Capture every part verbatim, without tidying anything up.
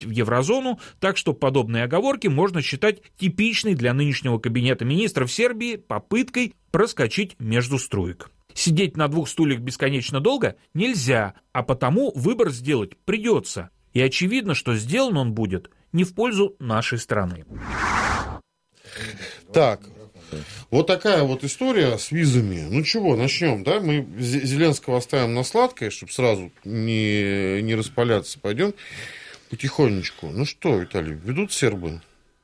в еврозону, так что подобные оговорки можно считать типичной для нынешнего кабинета министров Сербии попыткой проскочить между струек. Сидеть на двух стульях бесконечно долго нельзя, а потому выбор сделать придется. И очевидно, что сделан он будет не в пользу нашей страны. Так, вот такая вот история с визами. Ну чего, начнем, да? Мы Зеленского оставим на сладкое, чтобы сразу не, не распаляться. Пойдем потихонечку. Ну что, Виталий, ведут сербы?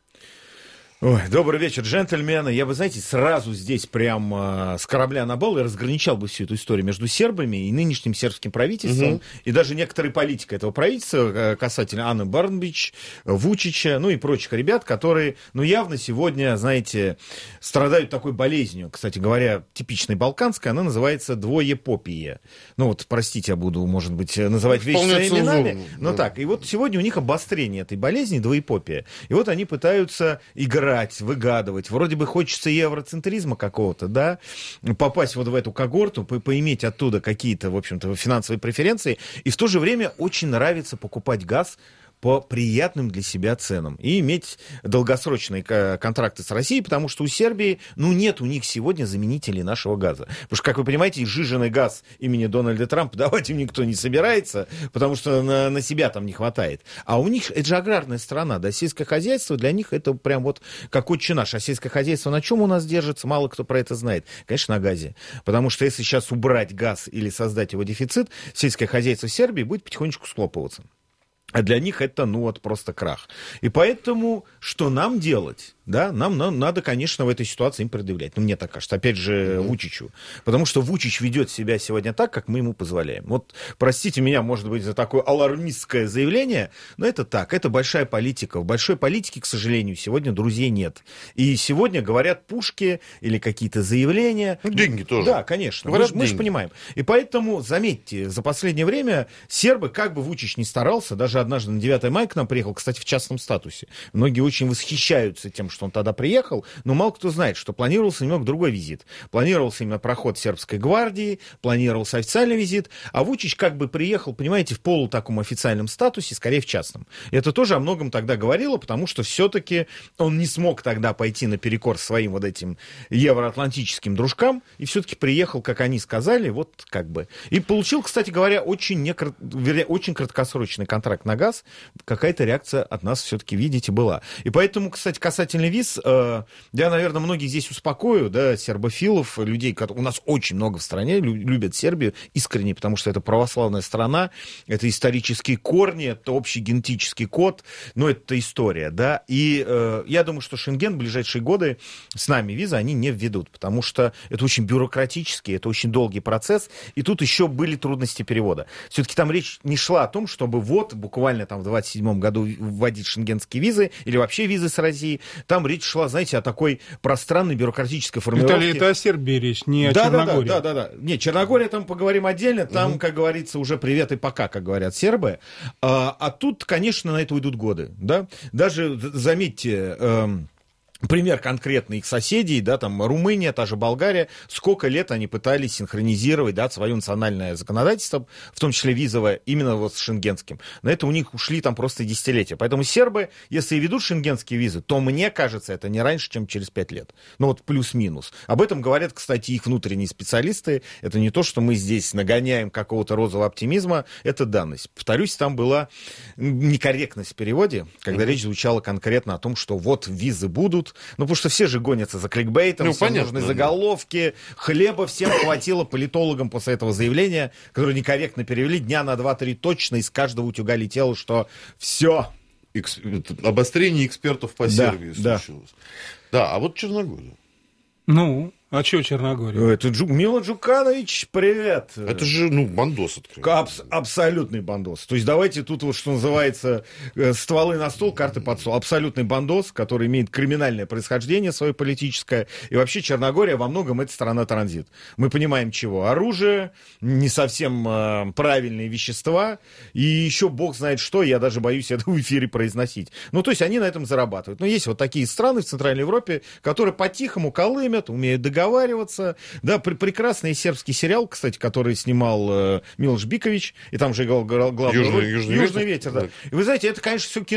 Ой, добрый вечер, джентльмены. Я бы, знаете, сразу здесь прям э, с корабля на бал и разграничал бы всю эту историю между сербами и нынешним сербским правительством, угу. и даже некоторой политикой этого правительства э, касательно Аны Барнбич, Вучича, ну и прочих ребят, которые, ну, явно сегодня, знаете, страдают такой болезнью. Кстати говоря, типичной балканской, она называется двоепопия. Ну вот, простите, я буду, может быть, называть вещи своими именами, но да. так. И вот сегодня у них обострение этой болезни, двоепопия. И вот они пытаются играть, выгадывать. Вроде бы хочется евроцентризма какого-то, да, попасть вот в эту когорту, по- поиметь оттуда какие-то, в общем-то, финансовые преференции. И в то же время очень нравится покупать газ по приятным для себя ценам и иметь долгосрочные контракты с Россией, потому что у Сербии, ну, нет у них сегодня заменителей нашего газа. Потому что, как вы понимаете, сжиженный газ имени Дональда Трампа давать им никто не собирается, потому что на, на себя там не хватает. А у них, это же аграрная страна, да, сельское хозяйство для них это прям вот как отче наш. А сельское хозяйство на чем у нас держится, мало кто про это знает. Конечно, на газе. Потому что если сейчас убрать газ или создать его дефицит, сельское хозяйство Сербии будет потихонечку схлопываться. А для них это, ну, вот просто крах. И поэтому, что нам делать? Да, нам, нам надо, конечно, в этой ситуации им предъявлять. Ну, мне так кажется. Опять же, mm-hmm. Вучичу. Потому что Вучич ведет себя сегодня так, как мы ему позволяем. Вот, простите меня, может быть, за такое алармистское заявление, но это так. Это большая политика. В большой политике, к сожалению, сегодня друзей нет. И сегодня говорят пушки или какие-то заявления. Ну, деньги тоже. Да, конечно. Говорят, мы, мы же понимаем. И поэтому, заметьте, за последнее время сербы, как бы Вучич ни старался, даже однажды на девятое мая к нам приехал, кстати, в частном статусе. Многие очень восхищаются тем, что он тогда приехал, но мало кто знает, что планировался немного другой визит. Планировался именно проход сербской гвардии, планировался официальный визит, а Вучич как бы приехал, понимаете, в полу таком официальном статусе, скорее в частном. И это тоже о многом тогда говорило, потому что все-таки он не смог тогда пойти наперекор своим вот этим евроатлантическим дружкам, и все-таки приехал, как они сказали, вот как бы. И получил, кстати говоря, очень, некр... очень краткосрочный контракт на газ. Какая-то реакция от нас все-таки, видите, была. И поэтому, кстати, касательно виз, э, я, наверное, многих здесь успокою, да, сербофилов, людей, которые у нас очень много в стране, любят Сербию искренне, потому что это православная страна, это исторические корни, это общий генетический код, но это история, да, и э, я думаю, что Шенген в ближайшие годы с нами визы они не введут, потому что это очень бюрократический, это очень долгий процесс, и тут еще были трудности перевода. Все-таки там речь не шла о том, чтобы вот буквально там в двадцать седьмом году вводить шенгенские визы или вообще визы с Россией. Там речь шла, знаете, о такой пространной бюрократической формулировке. Виталий, это о Сербии речь, не о да, Черногории. Да, да, да, да. Не, Черногория там поговорим отдельно, там, угу. как говорится, уже привет и пока, как говорят сербы. А, а тут, конечно, на это уйдут годы, да. Даже, заметьте... Эм, пример конкретный их соседей, да, там Румыния, та же Болгария, сколько лет они пытались синхронизировать, да, свое национальное законодательство, в том числе визовое, именно вот с шенгенским. На это у них ушли там просто десятилетия. Поэтому сербы, если и ведут шенгенские визы, то, мне кажется, это не раньше, чем через пять лет. Ну вот плюс-минус. Об этом говорят, кстати, их внутренние специалисты. Это не то, что мы здесь нагоняем какого-то розового оптимизма, это данность. Повторюсь, там была некорректность в переводе, когда mm-hmm. речь звучала конкретно о том, что вот визы будут. Ну, потому что все же гонятся за кликбейтом, ну, всем нужны заголовки. Хлеба всем хватило политологам после этого заявления, которое некорректно перевели. Дня на два-три точно из каждого утюга летело, что все. Экс... Обострение экспертов по да, Сербии да. случилось. Да, а вот Черногория. Ну, а что Черногория? Это Джу... Мило Джуканович, привет. Это же, ну, бандос открыл. Абс- абсолютный бандос. То есть давайте тут вот, что называется, стволы на стол, карты под стол. Абсолютный бандос, который имеет криминальное происхождение свое политическое. И вообще Черногория во многом это страна-транзит. Мы понимаем чего. Оружие, не совсем э, правильные вещества. И еще бог знает что, я даже боюсь это в эфире произносить. Ну, то есть они на этом зарабатывают. Но есть вот такие страны в Центральной Европе, которые по-тихому колымят, умеют договариваться, договариваться. Да, пр- прекрасный сербский сериал, кстати, который снимал э, Милош Бикович, и там же играл главную Южный, роль. Южный, Южный ветер, ветер, да. да. И вы знаете, это, конечно, все